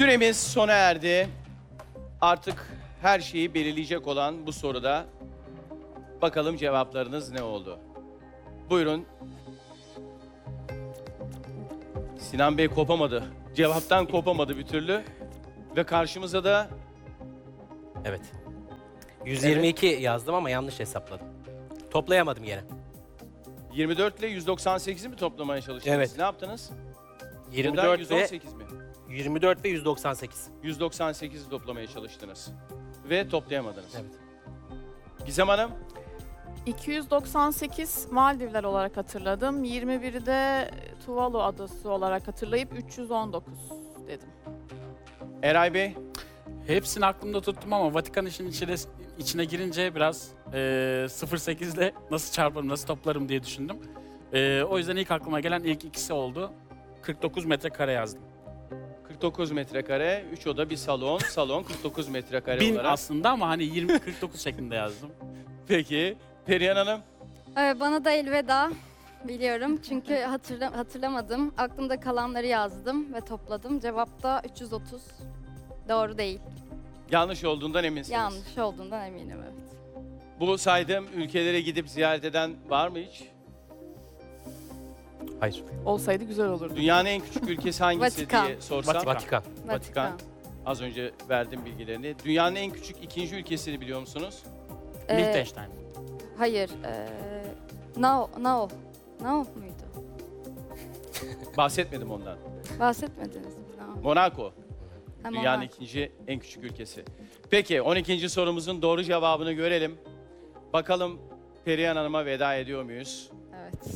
Süremiz sona erdi. Artık her şeyi belirleyecek olan bu soruda bakalım cevaplarınız ne oldu? Buyurun. Sinan Bey kopamadı. Cevaptan kopamadı bir türlü. Ve karşımıza da Evet. 122 yazdım ama yanlış hesapladım. Toplayamadım yine. 24 ile 198'i mi toplamaya çalıştınız? Evet. Ne yaptınız? 24 ve 118 mi? 24 ve 198. 198'i toplamaya çalıştınız. Ve toplayamadınız. Evet. Gizem Hanım? 298 Maldivler olarak hatırladım. 21'i de Tuvalu adası olarak hatırlayıp 319 dedim. Eray Bey? Hepsini aklımda tuttum ama Vatikan işin içine girince biraz 0.8 ile nasıl çarparım, nasıl toplarım diye düşündüm. O yüzden ilk aklıma gelen ilk ikisi oldu. 49 metrekare yazdım. 49 metrekare, 3 oda bir salon. Salon 49 metrekare 1000 olarak. aslında ama hani 20-49 şeklinde yazdım. Peki. Perihan Hanım? Bana da elveda biliyorum çünkü hatırlamadım. Aklımda kalanları yazdım ve topladım. Cevap da 330. Doğru değil. Yanlış olduğundan eminsiniz. Yanlış olduğundan eminim, evet. Bu saydığım ülkelere gidip ziyaret eden var mı hiç? Hayır. Olsaydı güzel olurdu. Dünyanın en küçük ülkesi hangisi Vatikan. diye sorsam? Vatikan. Vatikan. Az önce verdim bilgilerini. Dünyanın en küçük ikinci ülkesini biliyor musunuz? Liechtenstein. Hayır. Nao muydu? Bahsetmedim ondan. Bahsetmediniz mi? Nao. Monaco. Ha, Dünyanın Monaco. ikinci en küçük ülkesi. Peki 12. sorumuzun doğru cevabını görelim. Bakalım Perihan Hanım'a veda ediyor muyuz? Evet.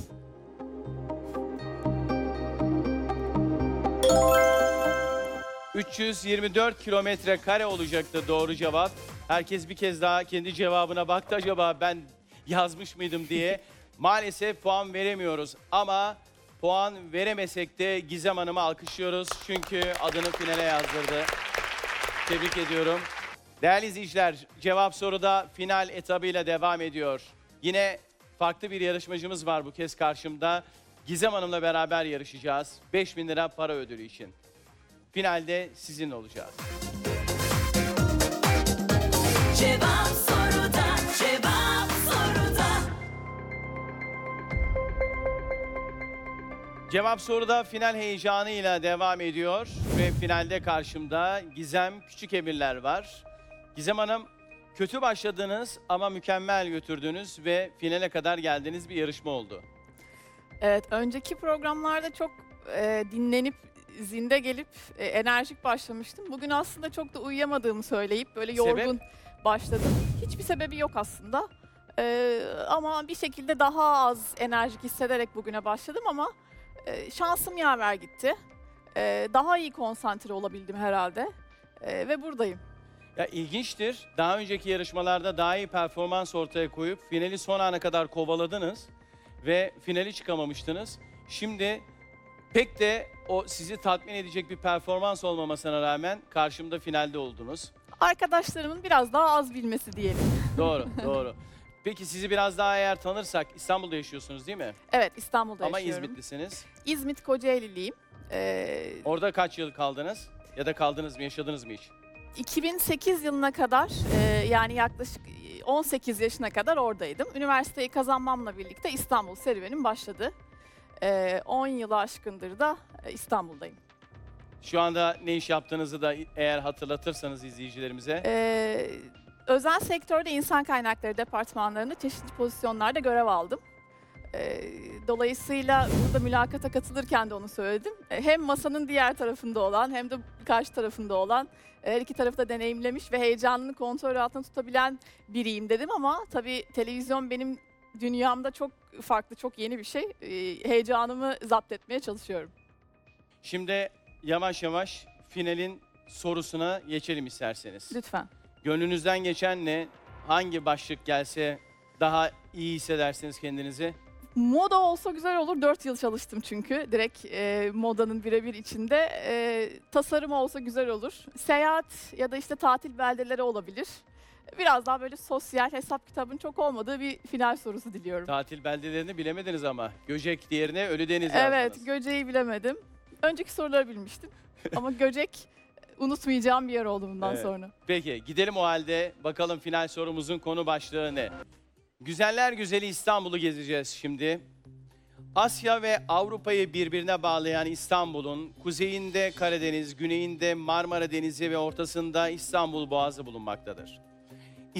...324 kilometre kare olacaktı doğru cevap. Herkes bir kez daha kendi cevabına baktı, acaba ben yazmış mıydım diye. Maalesef puan veremiyoruz ama puan veremesek de Gizem Hanım'ı alkışlıyoruz. Çünkü adını finale yazdırdı. Tebrik ediyorum. Değerli izleyiciler, cevap soruda final etabıyla devam ediyor. Yine farklı bir yarışmacımız var bu kez karşımda. Gizem Hanım'la beraber yarışacağız. 5.000 lira para ödülü için. Finalde sizin olacağız. Cevap soruda, cevap soruda. Cevap soruda final heyecanıyla devam ediyor. Ve finalde karşımda Gizem Küçükemirler var. Gizem Hanım, kötü başladınız ama mükemmel götürdünüz ve finale kadar geldiğiniz bir yarışma oldu. Evet, önceki programlarda çok dinlenip, zinde gelip enerjik başlamıştım. Bugün aslında çok da uyuyamadığımı söyleyip böyle yorgun başladım. Hiçbir sebebi yok aslında. Ama bir şekilde daha az enerjik hissederek bugüne başladım ama şansım yaver gitti. Daha iyi konsantre olabildim herhalde ve buradayım. Ya ilginçtir. Daha önceki yarışmalarda daha iyi performans ortaya koyup finali son ana kadar kovaladınız ve finali çıkamamıştınız. Şimdi pek de o sizi tatmin edecek bir performans olmamasına rağmen karşımda finalde oldunuz. Arkadaşlarımın biraz daha az bilmesi diyelim. Doğru, doğru. Peki sizi biraz daha eğer tanırsak, İstanbul'da yaşıyorsunuz değil mi? Evet, İstanbul'da Ama yaşıyorum. İzmitlisiniz. İzmit Kocaeli'liyim. Orada kaç yıl kaldınız? Ya da kaldınız mı, yaşadınız mı hiç? 2008 yılına kadar yani yaklaşık 18 yaşına kadar oradaydım. Üniversiteyi kazanmamla birlikte İstanbul serüvenim başladı. 10 yılı aşkındır da İstanbul'dayım. Şu anda ne iş yaptığınızı da eğer hatırlatırsanız izleyicilerimize. Özel sektörde insan kaynakları departmanlarında çeşitli pozisyonlarda görev aldım. Dolayısıyla burada mülakata katılırken de onu söyledim. Hem masanın diğer tarafında olan hem de karşı tarafında olan her iki tarafı da deneyimlemiş ve heyecanını kontrol altında tutabilen biriyim dedim ama tabii televizyon benim dünyamda çok farklı, çok yeni bir şey. Heyecanımı zapt etmeye çalışıyorum. Şimdi yavaş yavaş finalin sorusuna geçelim isterseniz. Lütfen. Gönlünüzden geçen ne? Hangi başlık gelse daha iyi hissedersiniz kendinizi? Moda olsa güzel olur. 4 yıl çalıştım çünkü. Direkt modanın birebir içinde. Tasarım olsa güzel olur. Seyahat ya da işte tatil beldeleri olabilir. Biraz daha böyle sosyal, hesap kitabın çok olmadığı bir final sorusu diliyorum. Tatil beldelerini bilemediniz ama. Göcek diğerine Ölüdeniz Evet, yazdınız. Göcek'i bilemedim. Önceki soruları bilmiştim. Ama Göcek unutmayacağım bir yer oldu bundan Evet. sonra. Peki gidelim o halde. Bakalım final sorumuzun konu başlığı ne? Güzeller güzeli İstanbul'u gezeceğiz şimdi. Asya ve Avrupa'yı birbirine bağlayan İstanbul'un kuzeyinde Karadeniz, güneyinde Marmara Denizi ve ortasında İstanbul Boğazı bulunmaktadır.